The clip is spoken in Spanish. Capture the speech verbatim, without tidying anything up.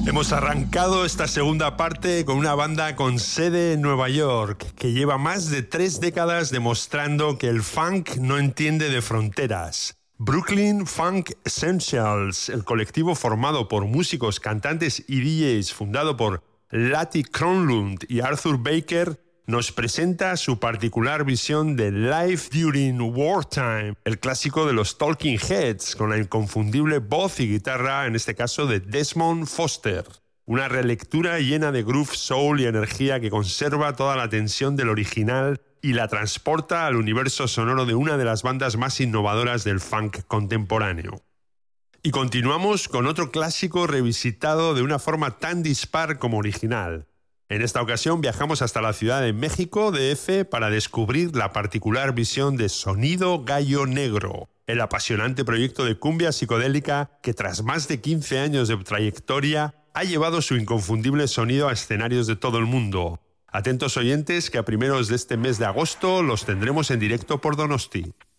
Hemos arrancado esta segunda parte con una banda con sede en Nueva York, que lleva más de tres décadas demostrando que el funk no entiende de fronteras. Brooklyn Funk Essentials, el colectivo formado por músicos, cantantes y D Js, fundado por Lati Kronlund y Arthur Baker, nos presenta su particular visión de Life During Wartime, el clásico de los Talking Heads, con la inconfundible voz y guitarra, en este caso de Desmond Foster. Una relectura llena de groove, soul y energía que conserva toda la tensión del original y la transporta al universo sonoro de una de las bandas más innovadoras del funk contemporáneo. Y continuamos con otro clásico revisitado de una forma tan dispar como original. En esta ocasión viajamos hasta la ciudad de México, D F, para descubrir la particular visión de Sonido Gallo Negro, el apasionante proyecto de cumbia psicodélica que tras más de quince años de trayectoria ha llevado su inconfundible sonido a escenarios de todo el mundo. Atentos oyentes que a primeros de este mes de agosto los tendremos en directo por Donosti.